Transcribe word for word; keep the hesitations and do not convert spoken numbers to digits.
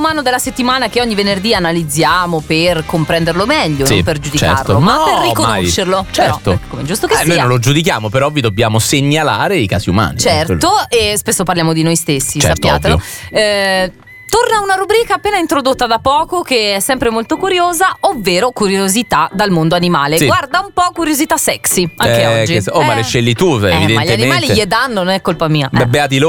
umano della settimana che ogni venerdì analizziamo per comprenderlo meglio, sì, non per giudicarlo, certo. ma no, per riconoscerlo. Mai. Certo. Però, come giusto che eh, sia. Noi non lo giudichiamo, però vi dobbiamo segnalare i casi umani. Certo, e spesso parliamo di noi stessi, certo, sappiatelo. Eh, Torna una rubrica appena introdotta da poco che è sempre molto curiosa, ovvero curiosità dal mondo animale. Sì. Guarda un po' curiosità sexy anche eh, oggi. Che, oh, eh. ma le scegli tu, eh, evidentemente. Ma gli animali gli danno, non è colpa mia. Beh, Eh. beati loro.